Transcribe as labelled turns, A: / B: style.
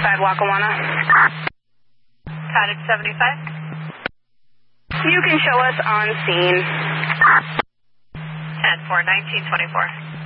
A: 5 Lackawanna.
B: Paddock 75.
A: You can show us on scene.
B: 10-4, 1924.